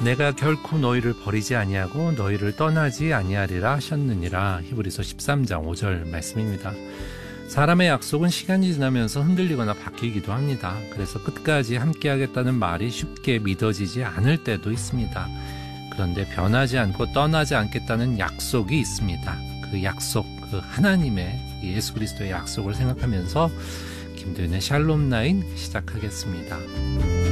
내가 결코 너희를 버리지 아니하고 너희를 떠나지 아니하리라 하셨느니라. 히브리서 13장 5절 말씀입니다. 사람의 약속은 시간이 지나면서 흔들리거나 바뀌기도 합니다. 그래서 끝까지 함께하겠다는 말이 쉽게 믿어지지 않을 때도 있습니다. 그런데 변하지 않고 떠나지 않겠다는 약속이 있습니다. 그 약속, 그 하나님의 예수 그리스도의 약속을 생각하면서 김도윤의 샬롬 라인 시작하겠습니다.